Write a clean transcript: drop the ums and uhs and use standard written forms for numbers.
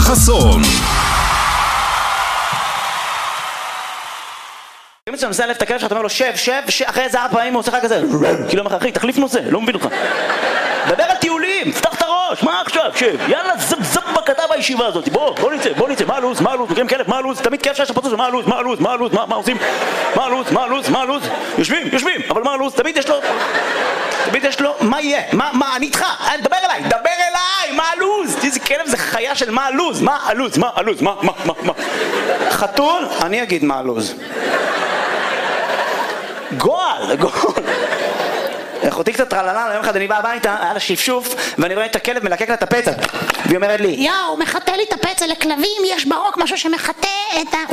חסון. אם אתה מנסה להלף את הכלב שלך, אתה אומר לו שב, אחרי איזה 4 פעמים הוא עושה לך כזה כאילו אומר לך, אחי, תחליף נושא, לא מבין אותך. דבר על טיולים, פתח את הראש, מה עכשיו, שב, יאללה, זב בקטע בישיבה הזאת, בוא נצא, מה הלו"ז, מכירים כלב, מה הלו"ז, תמיד כיף שיש פוצץ, מה הלו"ז, מה עושים, מה הלו"ז, יושבים, אבל מה הלו"ז, תמיד יש לו, מה יהיה, מה, אני איתך, דבר אליי, מה הלו"ז, איזה כלב זה חיה של מה הלו"ז, מה, חתול, אני אגיד מה הלו"ז. גועל. אחותי קצת טרללה, יום אחד אני בא הביתה, היה לה שפשוף, ואני רואה את הכלב מלקק לה את הפצע. והיא אומרת לי, יאו, מחטא לי את הפצע, לכלבים יש ברוק משהו שמחטא את ה...